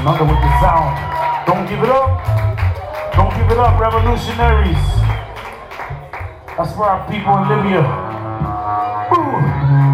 Another with the sound. Don't give it up. Don't give it up, revolutionaries. That's for our people in Libya. Ooh.